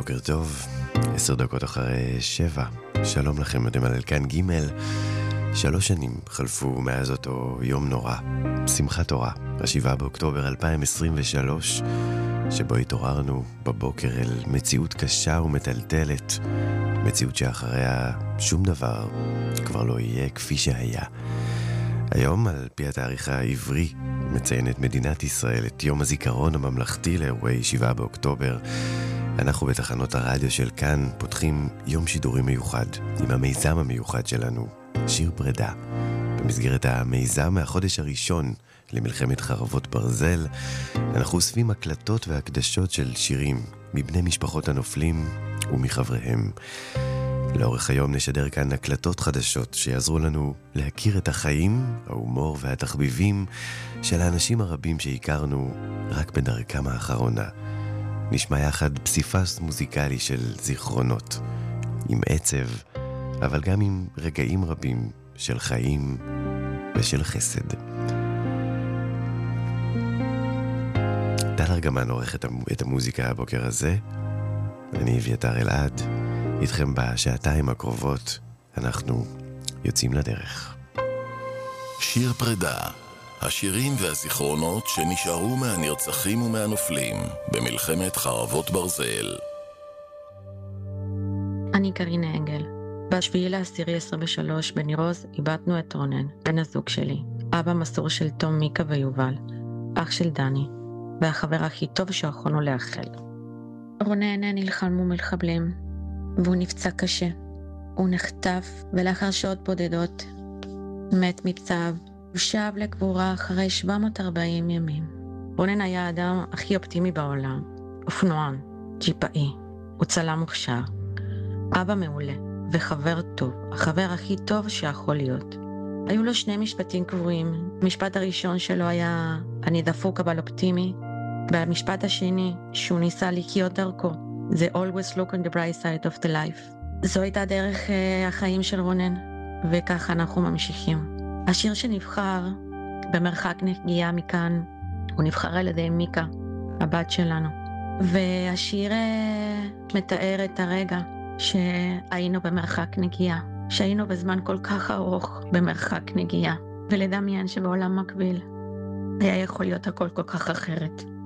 בוקר טוב, 10 דקות אחרי 7. שלום לכם, אתם על כאן ג'. 3 שנים חלפו מאז אותו יום נורא, שמחת תורה, 7 באוקטובר 2023, שבו התעוררנו בבוקר אל מציאות קשה ומטלטלת, מציאות שאחריה שום דבר כבר לא יהיה כפי שהיה. היום, על פי התאריך העברי, מציינת מדינת ישראל את יום הזיכרון הממלכתי לאירועי 7 באוקטובר. אנחנו בתחנות הרדיו של כאן פותחים יום שידורי מיוחד עם המיזם המיוחד שלנו, שיר פרידה. במסגרת המיזם מהחודש הראשון למלחמת חרבות ברזל, אנחנו אוספים הקלטות והקדשות של שירים מבני משפחות הנופלים ומחבריהם. לאורך היום נשדר כאן הקלטות חדשות שיעזרו לנו להכיר את החיים, ההומור והתחביבים של האנשים הרבים שהכרנו רק בדרכם האחרונה. נשמע יחד פסיפס מוזיקלי של זיכרונות, עם עצב, אבל גם עם רגעים רבים של חיים ושל חסד. טל ארגמן עורך את המוזיקה הבוקר הזה. אני אביתר אלעד. איתכם בשעתיים הקרובות, אנחנו יוצאים לדרך. שיר פרידה, השירים והזיכרונות שנשארו מהנרצחים ומהנופלים במלחמת חרבות ברזל. אני קרינה אנגל. ב7/10/23 בניר עוז איבדנו את רונן, בן הזוג שלי, אבא מסור של תום, מיקה ויובל, אח של דני, והחבר הכי טוב שיכולנו לאחל. רונן נלחם מול מחבלים, והוא נפצע קשה. הוא נחטף, ולאחר שעות בודדות מת מפצעיו. הוא שב לקבורה אחרי 740 ימים. רונן היה האדם הכי אופטימי בעולם. אופנוען, ג'יפאי, הוא צלם מוכשר, אבא מעולה וחבר טוב, החבר הכי טוב שיכול להיות. היו לו 2 משפטים קבועים. המשפט הראשון שלו היה אני דפוק אבל אופטימי, והמשפט השני שהוא ניסה לחיות דרכו זה always look on the bright side of the life. זו הייתה דרך החיים של רונן, וככה אנחנו ממשיכים. השיר שנבחר במרחק נגיעה מכאן, הוא נבחר על ידי מיקה, הבת שלנו. והשיר מתאר את הרגע שהיינו במרחק נגיעה, שהיינו בזמן כל כך ארוך במרחק נגיעה, ולדמיין שבעולם מקביל היה יכול להיות הכל כל כך אחרת.